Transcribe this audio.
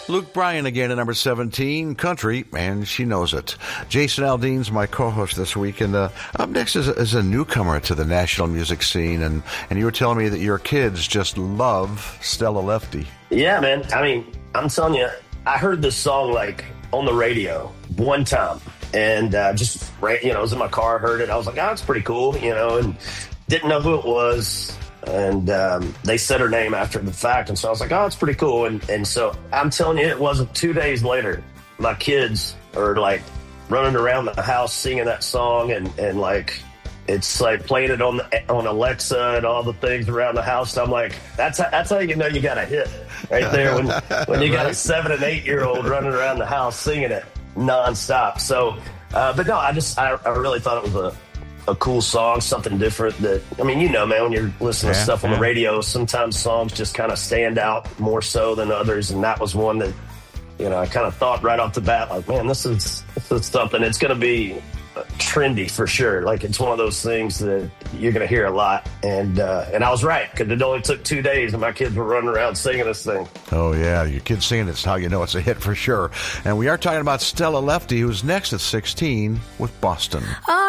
Luke Bryan again at number 17, Country, and She Knows It. Jason Aldean's my co-host this week, and up next is a newcomer to the national music scene, and you were telling me that your kids just love Stella Lefty. Yeah, man. I mean, I'm telling you, I heard this song like on the radio one time, and just, it was in my car, heard it. I was like, oh, it's pretty cool, and didn't know who it was. And they said her name after the fact. And so I was like, oh, it's pretty cool. And so I'm telling you, it wasn't 2 days later, my kids are like running around the house singing that song. And like, it's like playing it on Alexa and all the things around the house. And I'm like, that's how you know you got a hit right there when you got a 7 and 8 year old running around the house singing it nonstop. So, but no, I really thought it was a cool song, something different that, man, when you're listening to stuff on the radio, sometimes songs just kind of stand out more so than others. And that was one that, I kind of thought right off the bat, like, man, this is something. It's going to be trendy for sure. Like, it's one of those things that you're going to hear a lot. And I was right, because it only took 2 days and my kids were running around singing this thing. Oh, yeah. Your kids singing it's how you know it's a hit for sure. And we are talking about Stella Lefty, who's next at 16 with Boston.